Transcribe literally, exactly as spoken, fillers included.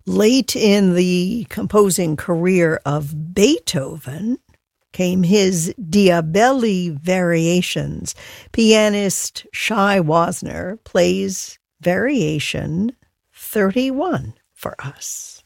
Late in the composing career of Beethoven came his Diabelli Variations. Pianist Shai Wasner plays Variation thirty-one for us.